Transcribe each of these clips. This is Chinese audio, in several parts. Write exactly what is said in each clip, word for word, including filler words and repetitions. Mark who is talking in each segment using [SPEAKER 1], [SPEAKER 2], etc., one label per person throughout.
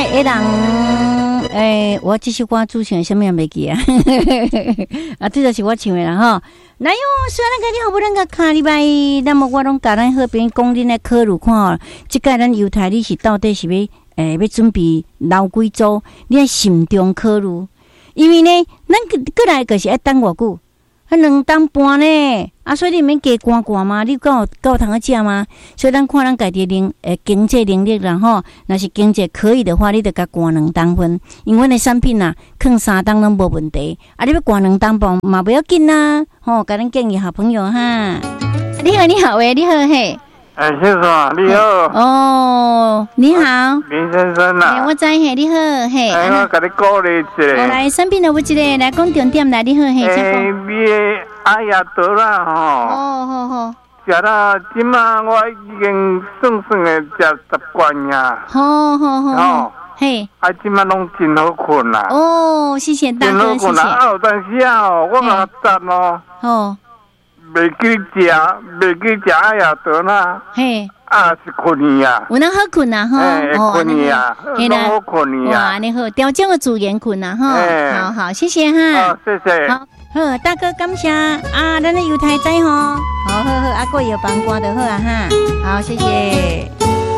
[SPEAKER 1] A 人，诶、欸，我这首歌主唱什么也袂记啊，啊，这就是我唱的啦吼。来哟，虽然咱家己好不容易卡礼拜，那么我拢甲咱好边讲恁的考虑看哦，即届咱犹太你是到底是要诶、欸、要准备留几组？你要慎重考虑，因为呢，咱过来就是要等偌久。还两当半呢，啊，所以你免加寒寒嘛，你够够通个食吗？所以咱看咱家己能诶经济能力啦吼，若是经济可以的话，你得甲寒两当分，因为阮的产品啊，放三当拢无问题。啊，你要寒两当半嘛不要紧啦，吼，甲咱建议好朋友哈。你好，你好喂，你好嘿。
[SPEAKER 2] 哎，先生，你好。
[SPEAKER 1] 哦，你好，
[SPEAKER 2] 林先生啊。
[SPEAKER 1] 欸、我知嘿，你好嘿。
[SPEAKER 2] 哎，我甲你鼓励一下。
[SPEAKER 1] 我来产品有一个来讲重点来，你好嘿，
[SPEAKER 2] 哎，你的阿亚得啦吼。
[SPEAKER 1] 哦，好好。
[SPEAKER 2] 食啦，即马我已经算算的食十罐呀。
[SPEAKER 1] 好好好。哦。嘿。
[SPEAKER 2] 啊，即马拢真好困啦。
[SPEAKER 1] 哦，谢谢大哥，谢谢。
[SPEAKER 2] 真好困啦，啊，有但是啊，我甲赞哦。
[SPEAKER 1] 哦。
[SPEAKER 2] 袂记食，袂记食阿亚得啦。
[SPEAKER 1] 嘿。
[SPEAKER 2] 啊，是困去啊！
[SPEAKER 1] 有能好困啊，吼，
[SPEAKER 2] 哦，困去啊，拢好困去啊！
[SPEAKER 1] 哇，你好，调整个资源困啊，哈，好好，谢谢哈，
[SPEAKER 2] 好，谢谢，
[SPEAKER 1] 好，好，大哥感谢啊，咱的犹太仔吼，好好好，啊，过有帮光就好啊，哈，好，谢谢。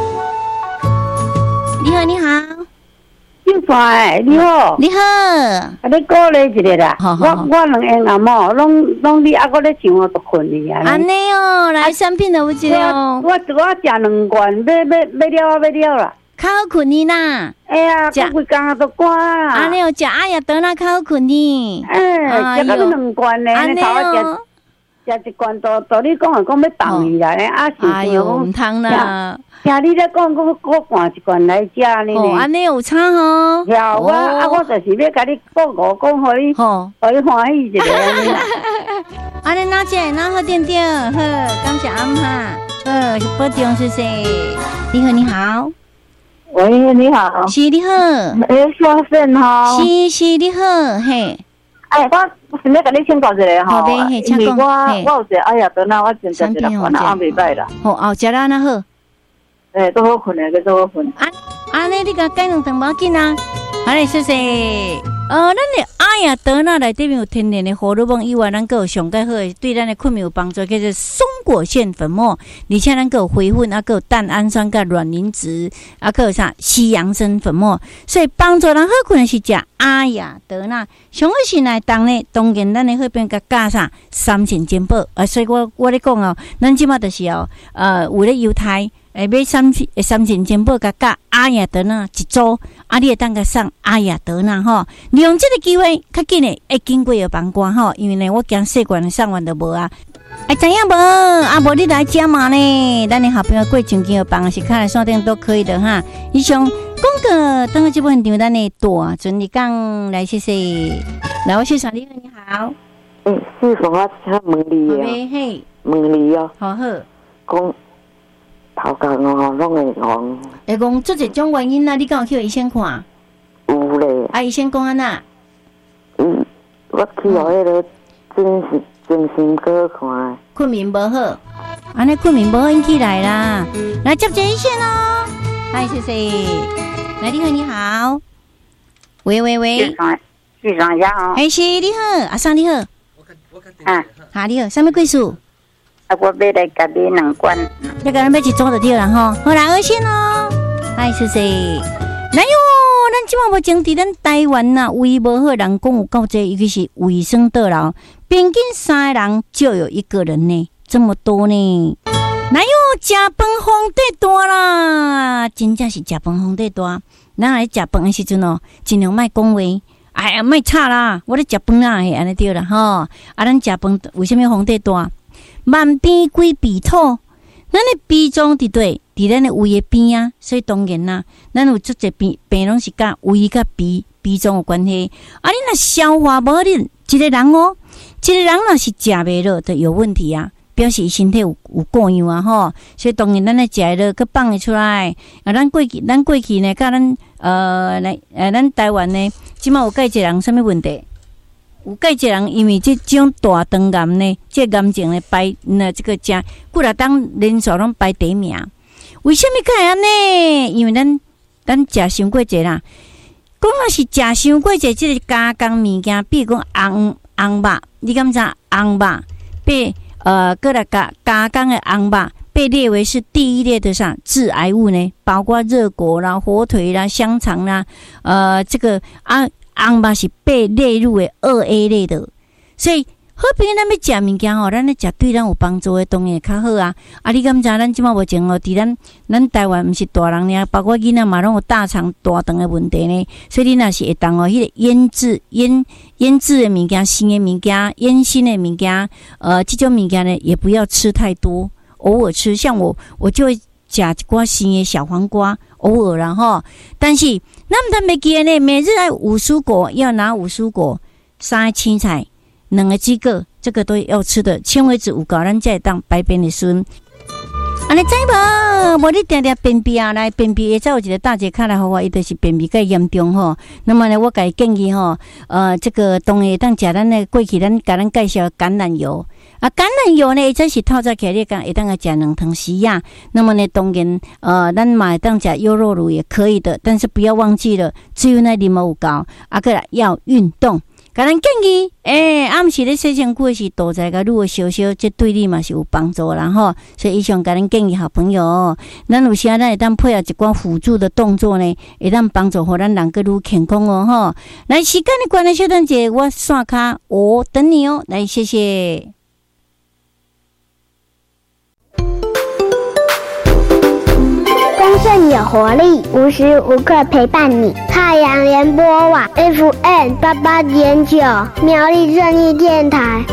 [SPEAKER 1] 你好，你好，
[SPEAKER 3] 秀才，你好，
[SPEAKER 1] 你好，
[SPEAKER 3] 啊，你鼓励一下啦，我我两个阿嬷，拢拢你啊，我咧想我都困去啊。
[SPEAKER 1] 安尼哦，来产品有一个哦。
[SPEAKER 3] 我我食两罐，要要要了要了啦。
[SPEAKER 1] 较好困呢啦。
[SPEAKER 3] 哎呀，食规工都寒啦。
[SPEAKER 1] 安尼哦，食阿呀得那较好困呢。
[SPEAKER 3] 哎，食到两罐呢，
[SPEAKER 1] 安尼哦。
[SPEAKER 3] 食一罐都都你讲啊，讲要放去啦，啊是
[SPEAKER 1] 哎呦，唔通啦。
[SPEAKER 3] 听你咧讲，我我换一罐来食呢。
[SPEAKER 1] 哦，安尼有差吼。
[SPEAKER 3] 呀，我啊，我就是要甲你报告，讲互你，互你欢喜一下。
[SPEAKER 1] 安尼哪只哪好点点，好，感谢阿哈，好，保重，谢谢。你好，你好。
[SPEAKER 3] 喂，你好。
[SPEAKER 1] 是你好。
[SPEAKER 3] 诶，说声吼。
[SPEAKER 1] 是是你好，嘿。
[SPEAKER 3] 哎，我想要甲你请教一下吼，
[SPEAKER 1] 因
[SPEAKER 3] 为我我有一个哎呀，等下我真食一粒罐啊，袂歹啦。
[SPEAKER 1] 好，后食啦那好。
[SPEAKER 3] 诶，都好困诶，个都好困。
[SPEAKER 1] 啊，安尼你甲改两顿无紧啊。好嘞，谢谢。呃，咱的阿雅德纳内底面有天然的荷尔蒙以外，咱个有上介好的对咱的困眠有帮助，叫做松果腺粉末，而且咱个有回粉，啊个有蛋氨酸、甲卵磷脂，啊个有啥西洋参粉末，所以帮助人好困的是食阿雅德纳。上好是来当呢，当然咱的好边甲加上三层煎宝啊，所以我我咧讲哦，咱即马就是哦，呃，为了犹太。诶，买三三层煎宝，甲加阿雅德纳一组，啊，你会当甲送阿雅德纳吼。利用这个机会，较紧诶，会经过有帮关吼，因为呢，我惊细罐送完就无啊。哎，知影无？啊，无你来加嘛呢？咱的好朋友过前经有帮是看来锁定都可以的哈。以上讲个，等下这部分场咱的大准你讲来谢谢。来，我谢小丽，你好。
[SPEAKER 4] 嗯，是说我请问你啊？
[SPEAKER 1] 嘿，
[SPEAKER 4] 问你哦。
[SPEAKER 1] 好好。
[SPEAKER 4] 讲。头壳哦，拢会戆。
[SPEAKER 1] 会戆，做一种原因啊！你敢有去医生看？
[SPEAKER 4] 有咧。
[SPEAKER 1] 啊，医生讲安那？
[SPEAKER 4] 嗯，我去互迄个精神精神科看。
[SPEAKER 1] 困眠无好，安尼困眠无好，引起来啦。来接接一线哦。嗨，谢谢。来，你好，你好。喂喂喂。
[SPEAKER 3] 是上家好。
[SPEAKER 1] 哎，是你好，阿桑你好。
[SPEAKER 3] 我看我看。啊，
[SPEAKER 1] 好你好，什么贵数？
[SPEAKER 3] 我买来甲你两罐，
[SPEAKER 1] 你甲咱买一组就对了吼。好啦，二线哦，嗨，谢谢。来哟，咱即马目前伫咱台湾呐，胃无好人讲有够济，尤其是卫生倒流，平均三个人就有一个人呢，这么多呢。来哟，食饭皇帝大啦，真正是食饭皇帝大。咱来食饭的时阵哦，尽量莫讲话，哎呀，莫吵啦，我咧食饭啦，嘿，安尼对啦吼。啊，咱食饭为什么皇帝大？万病归鼻土，咱的鼻脏伫对，伫咱的胃的边啊，所以当然啦，咱有足侪病病拢是甲胃甲鼻鼻脏有关系。啊，你若消化无好，一个人哦，一个人若是食袂落，就有问题啊，表示身体有有过样啊吼。所以当然咱来食落，佮放会出来。啊，咱过去，咱过去呢，甲咱呃来呃，咱台湾呢，即马有介济人什么问题？有介济人因为这种大肠癌呢，这癌症呢排那这个加几若当连续拢排第一名。为什么介安呢？因为咱咱食伤过济啦。讲若是食伤过济，即个加工物件，比如讲红红肉，你敢知红肉被呃，过来加加工的红肉被列为是第一列的啥致癌物呢？包括热果啦、火腿啦、香肠啦，呃，这个啊红肉是被列入为二 A 类的，所以。好朋友，咱要食物件吼，咱咧食对咱有帮助的，当然会较好啊。啊，你敢知？咱即马目前哦，伫咱咱台湾毋是大人呢，包括囡仔嘛，拢有大肠大肠的问题呢。所以你若是会当哦，迄、那个腌制、腌腌制的物件、新的物件、腌新的物件，呃，这种物件呢，也不要吃太多，偶尔吃。像我，我就会食一寡新的小黄瓜，偶尔啦吼。但是，咱毋通袂记呢，每日爱五蔬果，要拿五蔬果，三个青菜。两个几个，这个都要吃的，纤维质有够，咱才会当排便的顺。安尼知无？无你定定便秘啊，来便秘，再有一个大姐看来好我，伊就是便秘较严重吼。那么呢，我甲伊建议吼，呃，这个当然当食咱的过去，咱甲咱介绍橄榄油啊，橄榄油呢，这是透早起来，你讲会当个食两汤匙啊。那么呢，当然呃，咱嘛会当食优酪乳也可以的，但是不要忘记了，只有那啉有够，啊个要运动。甲咱建议，诶、欸，暗时咧洗身躯是多在个愈少少，这对你嘛是有帮助啦吼。所以以上甲咱建议好朋友，咱有时啊，咱会当配合一寡辅助的动作呢，会当帮助互咱人个愈健康哦吼。来，时间的关系，小等姐，我刷卡，我等你哦。来，谢谢。
[SPEAKER 5] 丰盛有活力，无时无刻陪伴你。太阳联播网 F M 八八点九，苗栗正义电台。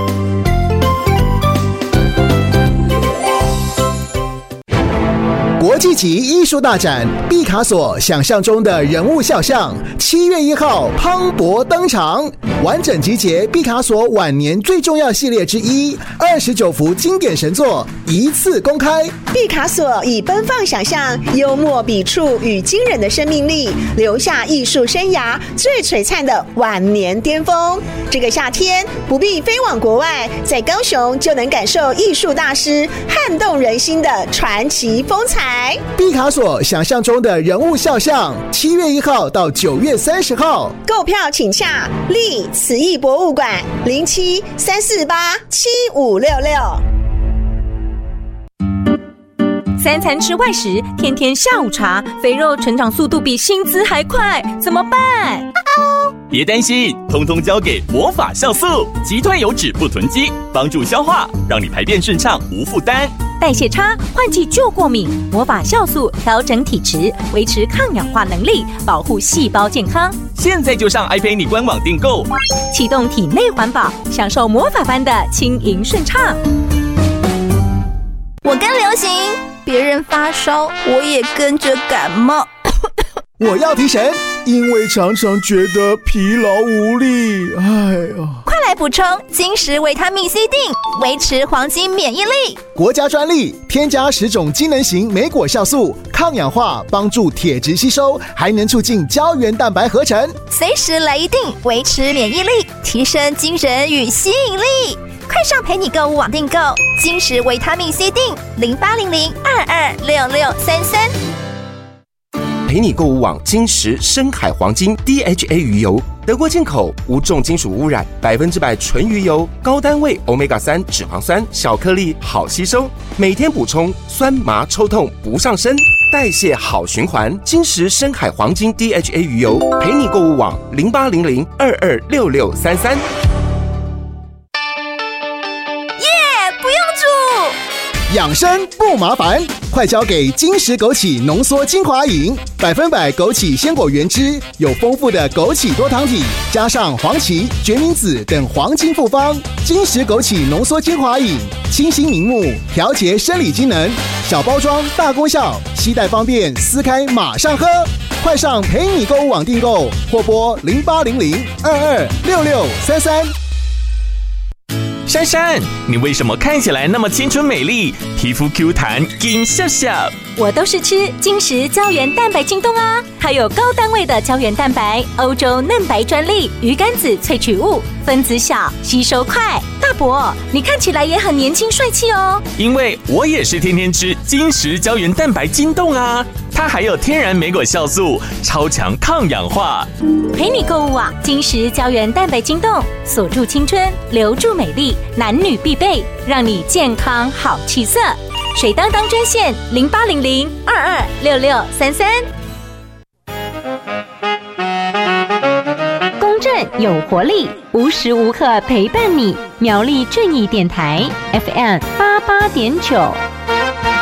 [SPEAKER 6] 国际级艺术大展毕卡索想象中的人物肖像，七月一号磅礴登场，完整集结毕卡索晚年最重要系列之一，二十九幅经典神作一次公开。
[SPEAKER 7] 毕卡索以奔放想象、幽默笔触与惊人的生命力，留下艺术生涯最璀璨的晚年巅峰。这个夏天不必飞往国外，在高雄就能感受艺术大师撼动人心的传奇风采。
[SPEAKER 6] 毕卡索想象中的人物肖像，七月一号到九月三十号，
[SPEAKER 7] 购票请洽立慈艺博物馆零七三四八七五六六。
[SPEAKER 8] 三餐吃外食，天天下午茶，肥肉成长速度比薪资还快，怎么办？
[SPEAKER 9] 别担心，通通交给魔法酵素，击退油脂不囤积，帮助消化，让你排便顺畅无负担。
[SPEAKER 8] 代谢差、换季就过敏，魔法酵素调整体质，维持抗氧化能力，保护细胞健康。
[SPEAKER 9] 现在就上爱陪你官网订购，
[SPEAKER 8] 启动体内环保，享受魔法般的轻盈顺畅。
[SPEAKER 10] 我跟流行，别人发烧，我也跟着感冒。
[SPEAKER 6] 我要提神，因为常常觉得疲劳无力。哎呀，
[SPEAKER 10] 快来补充金石维他命 C 锭，维持黄金免疫力。
[SPEAKER 6] 国家专利，添加十种机能型莓果酵素，抗氧化，帮助铁质吸收，还能促进胶原蛋白合成。
[SPEAKER 10] 随时来一锭，维持免疫力，提升精神与吸引力。快上陪你购物网订购金石维他命 C 锭，零八零零二二六六三三。
[SPEAKER 11] 陪你购物网金石深海黄金 D H A 鱼油，德国进口，无重金属污染，百分之百纯鱼油，高单位 欧米伽三 脂肪酸，小颗粒好吸收，每天补充，酸麻抽痛不上身，代谢好循环。金石深海黄金 D H A 鱼油，陪你购物网零八零零二二六六三三。
[SPEAKER 6] 养生不麻烦，快交给金石枸杞浓缩精华饮，百分百枸杞鲜果原汁，有丰富的枸杞多糖体，加上黄芪、决明子等黄金复方。金石枸杞浓缩精华饮，清新明目，调节生理机能，小包装大功效，携带方便，撕开马上喝。快上陪你购物网订购，或拨零八零零二二六六三三。
[SPEAKER 9] 珊珊，你为什么看起来那么青春美丽，皮肤 Q 弹，金笑笑？
[SPEAKER 8] 我都是吃金石胶原蛋白晶冻啊，它有高单位的胶原蛋白、欧洲嫩白专利、鱼肝子萃取物，分子小，吸收快。大伯，你看起来也很年轻帅气哦。
[SPEAKER 9] 因为我也是天天吃金石胶原蛋白晶冻啊，它还有天然莓果酵素，超强抗氧化。
[SPEAKER 8] 陪你购物网，金石胶原蛋白晶冻，锁住青春，留住美丽，男女必备，让你健康好气色。水当当专线零八零零二二六六三三。公正有活力，无时无刻陪伴你。苗栗正义电台 F M 八八点九。